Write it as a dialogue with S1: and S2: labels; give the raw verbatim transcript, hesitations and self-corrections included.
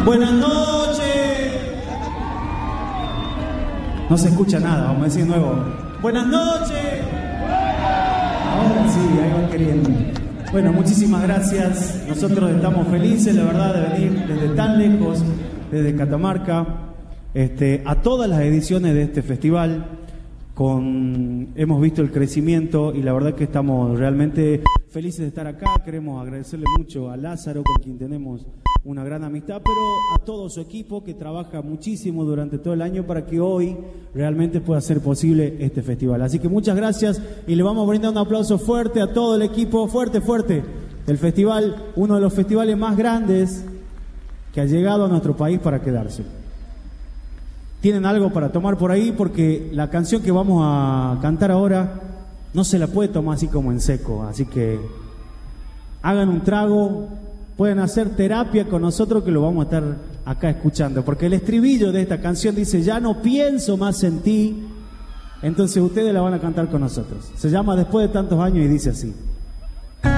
S1: Buenas noches. No se escucha nada, vamos a decir de nuevo. Buenas noches. Ahora sí, ahí van queriendo. Bueno, muchísimas gracias. Nosotros estamos felices, la verdad, de venir desde tan lejos, desde Catamarca, este, a todas las ediciones de este festival. Con, hemos visto el crecimiento y la verdad que estamos realmente felices de estar acá. Queremos agradecerle mucho a Lázaro, con quien tenemos una gran amistad, pero a todo su equipo que trabaja muchísimo durante todo el año para que hoy realmente pueda ser posible este festival. Así que muchas gracias y le vamos a brindar un aplauso fuerte a todo el equipo, fuerte, fuerte, del festival, uno de los festivales más grandes que ha llegado a nuestro país para quedarse. Tienen algo para tomar por ahí porque la canción que vamos a cantar ahora no se la puede tomar así como en seco, así que hagan un trago, pueden hacer terapia con nosotros que lo vamos a estar acá escuchando, porque el estribillo de esta canción dice: ya no pienso más en ti, entonces ustedes la van a cantar con nosotros. Se llama Después de tantos años y dice así.